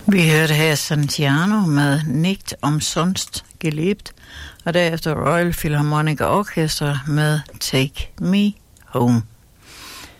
Vi hørte her Santiano med Nicht umsonst gelebt, og derefter Royal Philharmonic Orchestra med Take Me Home.